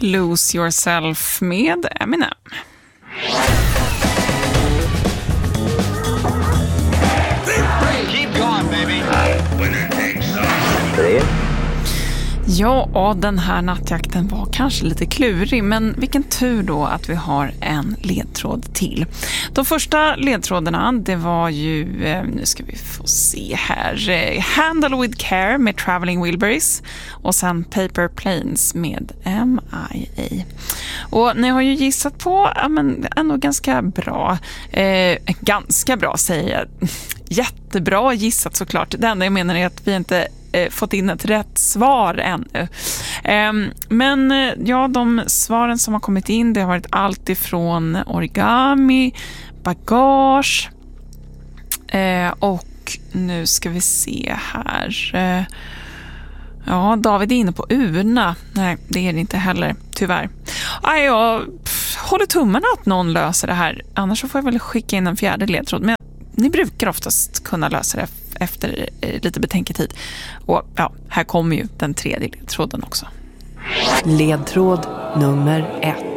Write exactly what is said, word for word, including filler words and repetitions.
Lose Yourself med Eminem. Keep going, baby. Ja, och den här nattjakten var kanske lite klurig, men vilken tur då att vi har en ledtråd till. De första ledtrådarna, det var ju, eh, nu ska vi få se här, eh, Handle with Care med Traveling Wilburys och sen Paper Planes med M I A. Och ni har ju gissat på, ja men ändå ganska bra, eh, ganska bra säger jag, jättebra gissat såklart. Det enda jag menar är att vi inte fått in ett rätt svar ännu. Men ja, de svaren som har kommit in, det har varit allt ifrån origami, bagage och nu ska vi se här. Ja, David är inne på urna. Nej, det är det inte heller, tyvärr. Aj, jag håller tummarna att någon löser det här. Annars så får jag väl skicka in en fjärde ledtråd. Men ni brukar oftast kunna lösa det efter lite betänketid. Och ja, här kommer ju den tredje ledtråden också. Ledtråd nummer ett.